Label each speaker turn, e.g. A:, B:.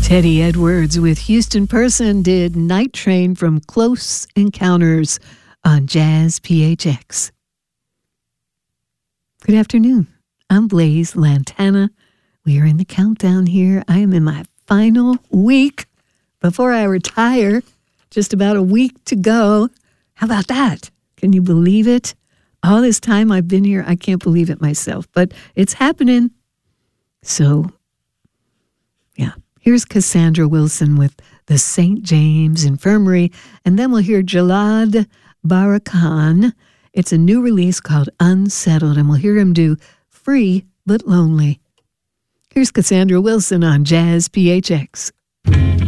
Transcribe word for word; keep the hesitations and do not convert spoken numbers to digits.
A: Teddy Edwards with Houston Person did Night Train from Close Encounters on Jazz P H X. Good afternoon. I'm Blaze Lantana. We are in the countdown here. I am in my final week before I retire. Just about a week to go. How about that? Can you believe it? All this time I've been here, I can't believe it myself, but it's happening. So, yeah. Here's Cassandra Wilson with the Saint James Infirmary, and then we'll hear Jalad Barakan. It's a new release called Unsettled, and we'll hear him do Free But Lonely. Here's Cassandra Wilson on Jazz P H X.